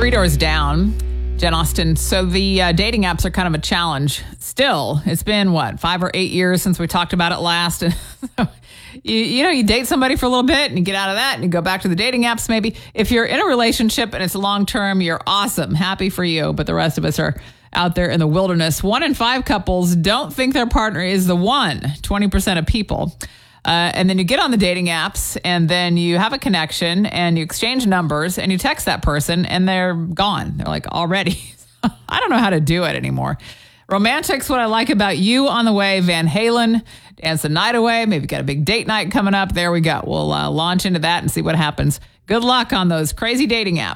3 doors down, Jen Austen. So the dating apps are kind of a challenge. Still, it's been, 5 or 8 years since we talked about it last. And you date somebody for a little bit and you get out of that and you go back to the dating apps maybe. If you're in a relationship and it's long-term, you're awesome. Happy for you. But the rest of us are out there in the wilderness. 1 in 5 couples don't think their partner is the one, 20% of people. And then you get on the dating apps and then you have a connection and you exchange numbers and you text that person and they're gone. They're like, already. I don't know how to do it anymore. Romantic's What I Like About You on the way. Van Halen, Dance the Night Away. Maybe got a big date night coming up. There we go. We'll launch into that and see what happens. Good luck on those crazy dating apps.